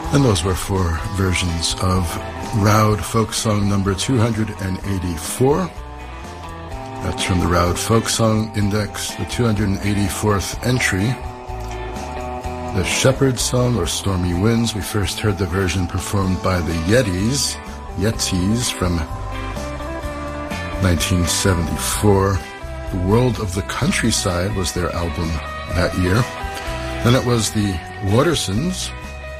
And those were four versions of Roud Folk Song number 284. That's from the Roud Folk Song Index, the 284th entry. The Shepherd Song, or Stormy Winds. We first heard the version performed by the Yetis from 1974. The World of the Countryside was their album that year. Then it was the Watersons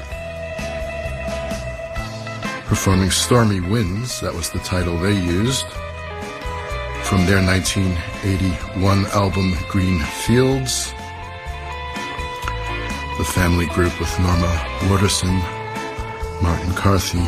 performing Stormy Winds. That was the title they used from their 1981 album Green Fields. The family group with Norma Waterson, Martin Carthy.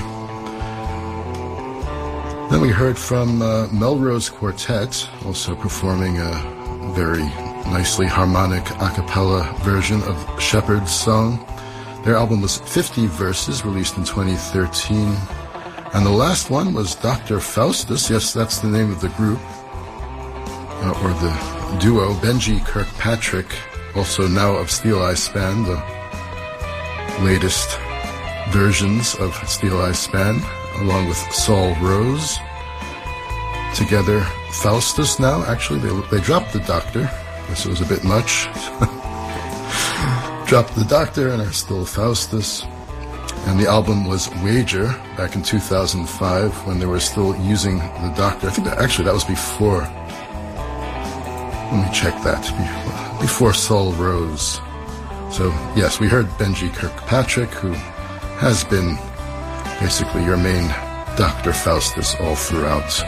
Then we heard from Melrose Quartet, also performing a very nicely harmonic a cappella version of Shepherd's Song. Their album was 50 Verses, released in 2013. And the last one was Dr. Faustus. Yes, that's the name of the group, or the duo, Benji Kirkpatrick, also now of Steel Eye Span, the latest versions of Steel Eye Span, along with Saul Rose. Together, Faustus now. Actually, they dropped the Doctor. I guess it was a bit much. Dropped the Doctor and are still Faustus. And the album was Wager back in 2005 when they were still using the Doctor. I think that was before. Let me check that. Before Saul Rose. So, yes, we heard Benji Kirkpatrick, who has been basically your main Dr. Faustus all throughout.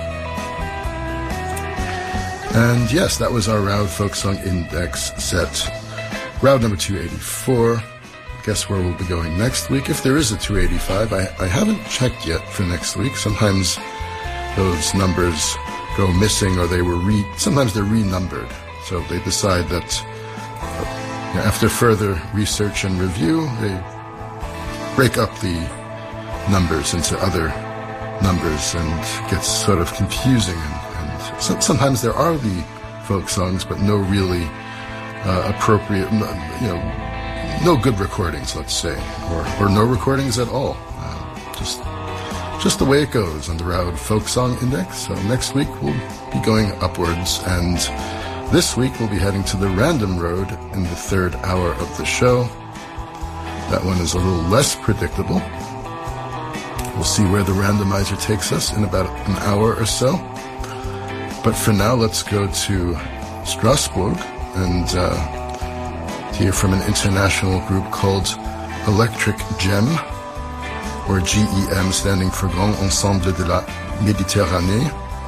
And yes, that was our Roud Folk Song Index set. Roud number 284. Guess where we'll be going next week, if there is a 285. I haven't checked yet for next week. Sometimes those numbers go missing, or sometimes they're renumbered. So they decide that after further research and review, they break up the numbers into other numbers, and it gets sort of confusing. And sometimes there are the folk songs, but no really appropriate, no good recordings, let's say, or no recordings at all. Just the way it goes on the Roud Folk Song Index. So next week we'll be going upwards, and this week we'll be heading to the Random Road in the third hour of the show. That one is a little less predictable. We'll see where the randomizer takes us in about an hour or so. But for now, let's go to Strasbourg and hear from an international group called Electric Gem, or GEM, standing for Grand Ensemble de la Méditerranée,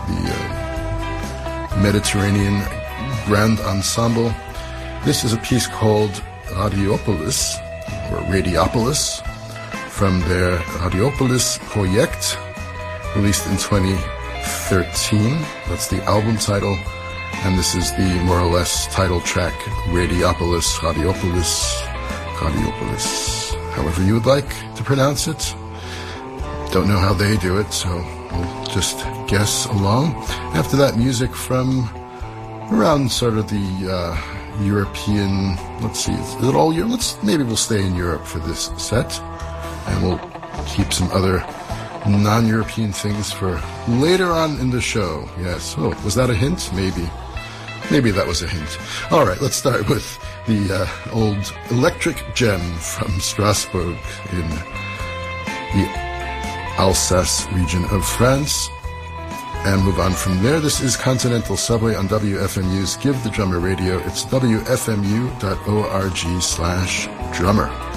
the Mediterranean Grand Ensemble. This is a piece called Radiopolis, or Radiopolis, from their Radiopolis Project, released in 2013. That's the album title, and this is the more or less title track, Radiopolis, however you would like to pronounce it. Don't know how they do it, so we'll just guess along. After that, music from around sort of the European, let's see, is it all Europe? Maybe we'll stay in Europe for this set, and we'll keep some other non-European things for later on in the show. Yes. Oh, was that a hint? Maybe that was a hint. All right, let's start with the old Electric Gem from Strasbourg in the Alsace region of France, and move on from there. This is Continental Subway on WFMU's Give the Drummer Radio. It's wfmu.org/drummer.